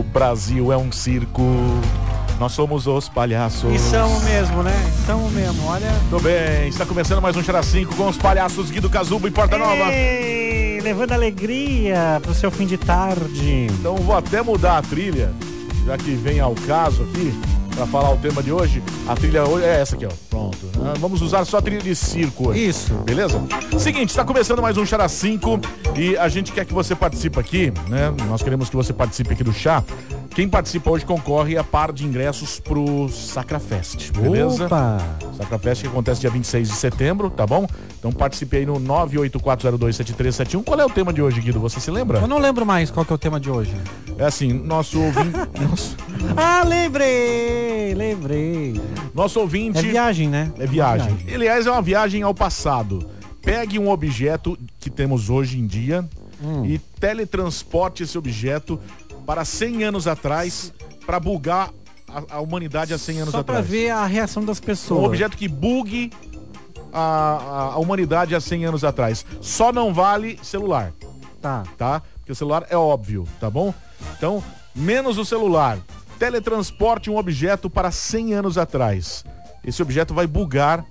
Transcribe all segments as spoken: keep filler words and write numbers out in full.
Brasil é um circo. Nós somos os palhaços. E somos mesmo, né? Somos mesmo, olha. Tudo bem, está começando mais um Xara cinco com os palhaços Guido Cazuba e Porta Nova. Ei, levando alegria pro seu fim de tarde. Então vou até mudar a trilha, já que vem ao caso aqui, pra falar o tema de hoje. A trilha hoje é essa aqui, ó. Pronto. Ah, vamos usar só a trilha de circo hoje. Isso. Beleza? Seguinte, está começando mais um Xara cinco e a gente quer que você participe aqui, né? Nós queremos que você participe aqui do chá. Quem participa hoje concorre a par de ingressos pro Sacrafest, beleza? Opa! Sacrafest que acontece dia vinte e seis de setembro, tá bom? Então participe aí no nove oito quatro zero dois sete três sete um. Qual é o tema de hoje, Guido? Você se lembra? Eu não lembro mais qual que é o tema de hoje. É assim, nosso ouvinte... nosso... Ah, lembrei! Lembrei. Nosso ouvinte... É viagem, né? É viagem. viagem. Aliás, é uma viagem ao passado. Pegue um objeto que temos hoje em dia hum. e teletransporte esse objeto para cem anos atrás, para bugar a, a humanidade há cem anos Só atrás. Só para ver a reação das pessoas. Um objeto que bugue a, a, a humanidade há cem anos atrás. Só não vale celular. Tá. Tá? Porque o celular é óbvio, tá bom? Então, menos o celular. Teletransporte um objeto para cem anos atrás. Esse objeto vai bugar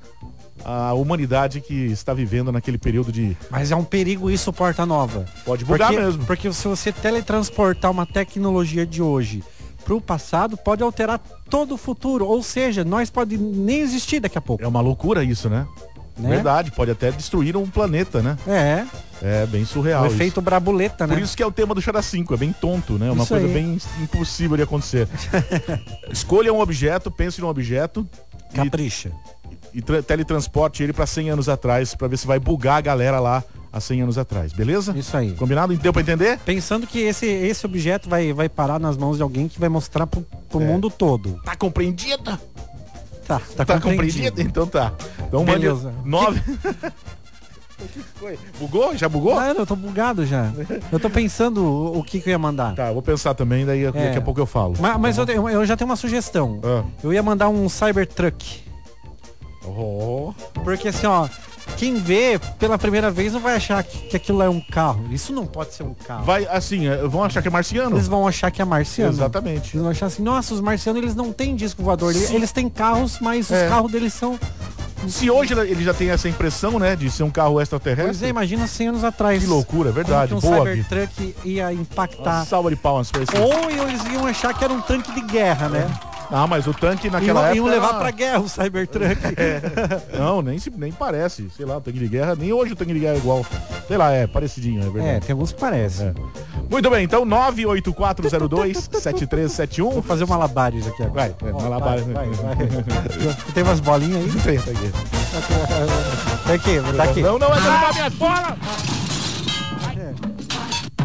a humanidade que está vivendo naquele período de... Mas é um perigo isso, Porta Nova. Pode bugar porque, mesmo. Porque se você teletransportar uma tecnologia de hoje para o passado, pode alterar todo o futuro. Ou seja, nós pode nem existir daqui a pouco. É uma loucura isso, né? né? Verdade, pode até destruir um planeta, né? É. É bem surreal. O efeito isso. Brabuleta, né? Por isso que é o tema do Xara cinco, é bem tonto, né? Uma isso coisa aí. bem impossível de acontecer. Escolha um objeto, pense num objeto. Capricha. E, e teletransporte ele para cem anos atrás, para ver se vai bugar a galera lá há cem anos atrás, beleza? Isso aí. Combinado? Deu pra entender? Pensando que esse, esse objeto vai, vai parar nas mãos de alguém que vai mostrar pro, pro é. mundo todo. Tá compreendido? Tá, tá, tá compreendido. compreendido? Então tá. Então beleza. Mande nove... O que foi? Bugou? Já bugou? Ah, eu tô bugado já. Eu tô pensando o, o que, que eu ia mandar. Tá, eu vou pensar também, daí é. daqui a pouco eu falo. Mas, mas eu, eu já tenho uma sugestão. Ah. Eu ia mandar um Cybertruck. Oh. Porque assim, ó, quem vê pela primeira vez não vai achar que, que aquilo é um carro. Isso não pode ser um carro. Vai, assim, vão achar que é marciano. Eles vão achar que é marciano. Exatamente. Eles vão achar assim, nossa, os marcianos eles não têm disco voador. Eles, eles têm carros, mas é. os carros deles são... Se hoje ele já tem essa impressão, né, de ser um carro extraterrestre. Pois é, imagina cem anos atrás. Que loucura, é verdade. Como que um Boa, Cybertruck ia impactar. Uma salva de palmas pra esse. Ou eles iam achar que era um tanque de guerra, né? Ah, mas o tanque naquela iam, época... Iam levar era... pra guerra o Cybertruck. É. Não, nem, se, nem parece. Sei lá, o tanque de guerra... Nem hoje o tanque de guerra é igual. Sei lá, é parecidinho, é verdade. É, tem alguns que parecem. É. Muito bem, então nove oito quatro zero dois sete três sete um. Vou fazer um malabares aqui agora. Vai, é, oh, malabares. Vai, vai, vai. Tem umas bolinhas aí? Tem, tá aqui. Tá aqui, tá aqui. Não, não, é derrubar minhas bolas!